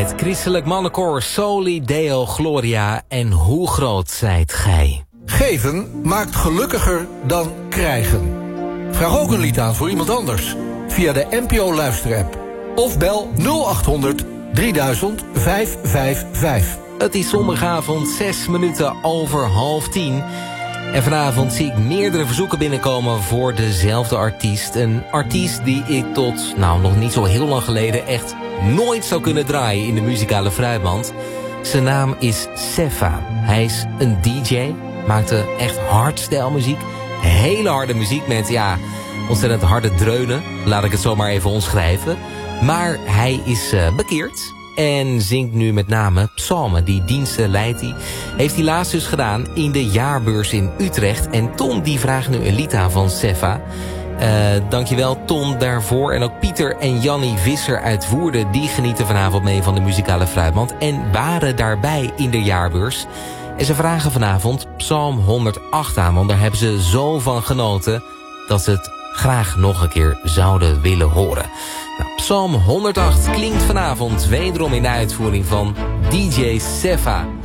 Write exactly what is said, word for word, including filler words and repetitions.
Het christelijk mannenkoor Soli Deo Gloria en Hoe groot zijt gij? Geven maakt gelukkiger dan krijgen. Vraag ook een lied aan voor iemand anders via de N P O luisterapp. Of bel nul acht honderd drieduizend vijfhonderdvijfenvijftig. Het is zondagavond, zes minuten over half tien. En vanavond zie ik meerdere verzoeken binnenkomen voor dezelfde artiest. Een artiest die ik tot, nou nog niet zo heel lang geleden, echt nooit zou kunnen draaien in de muzikale fruitmand. Zijn naam is Sefa. Hij is een D J, maakte echt hardstyle muziek. Hele harde muziek met, ja, ontzettend harde dreunen. Laat ik het zomaar even omschrijven. Maar hij is uh, bekeerd en zingt nu met name psalmen. Die diensten leidt hij. Heeft hij laatst dus gedaan in de jaarbeurs in Utrecht. En Tom die vraagt nu een lied aan van Sefa. Uh, dankjewel Tom daarvoor. En ook Pieter en Jannie Visser uit Woerden, die genieten vanavond mee van de muzikale fruitmand. En waren daarbij in de jaarbeurs. En ze vragen vanavond Psalm honderdacht aan. Want daar hebben ze zo van genoten dat ze het graag nog een keer zouden willen horen. Nou, Psalm honderdacht klinkt vanavond wederom in de uitvoering van D J Sefa.